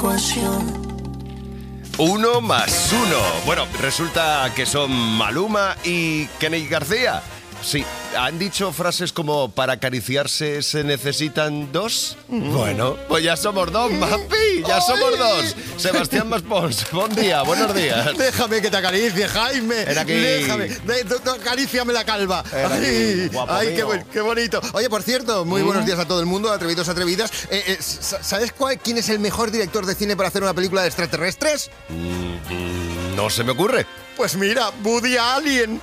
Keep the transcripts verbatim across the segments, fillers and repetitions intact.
Uno más uno. Bueno, resulta que son Maluma y Kenny García. Sí, ¿han dicho frases como para acariciarse se necesitan dos? Mm. Bueno, pues ya somos dos, Mapi, ya ¡ay! Somos dos. Sebastián Maspons, buen día, buenos días. Déjame que te acaricie, Jaime. Ven aquí. Déjame, de, de, de, acaríciame la calva. Ven ay, aquí, guapo ay qué, mío. qué bonito. Oye, por cierto, muy mm. buenos días a todo el mundo, atrevidos, atrevidas. Eh, eh, ¿Sabes cuál, quién es el mejor director de cine para hacer una película de extraterrestres? Mm, no se me ocurre. Pues mira, Woody Allen.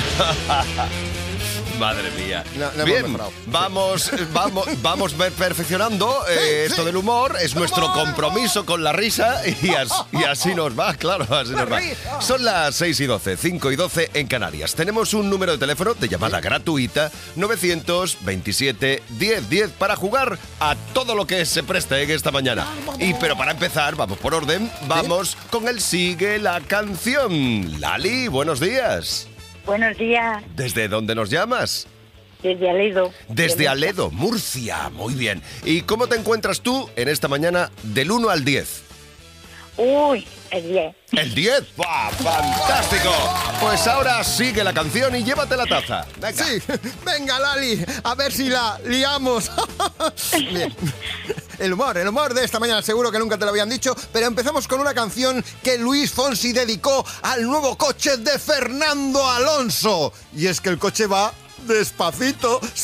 Madre mía. No, no bien, vamos, vamos, vamos perfeccionando eh, sí, esto sí. del humor. Es nuestro compromiso con la risa y, as, y así nos va, claro, así nos va. Son las seis y doce, cinco y doce en Canarias. Tenemos un número de teléfono de llamada gratuita, novecientos veintisiete, diez diez, para jugar a todo lo que se preste en esta mañana. Y pero para empezar, vamos por orden, vamos ¿sí? con el Sigue la Canción. Lali, buenos días. Buenos días. ¿Desde dónde nos llamas? Desde Aledo. Desde de Aledo, Murcia. Muy bien. ¿Y cómo te encuentras tú en esta mañana del uno al diez? Uy, el diez. ¿El diez? ¡Bah, fantástico! Pues ahora sigue la canción y llévate la taza. Venga. Sí, venga, Lali, a ver si la liamos. Bien. El humor, el humor de esta mañana, seguro que nunca te lo habían dicho, pero empezamos con una canción que Luis Fonsi dedicó al nuevo coche de Fernando Alonso. Y es que el coche va despacito.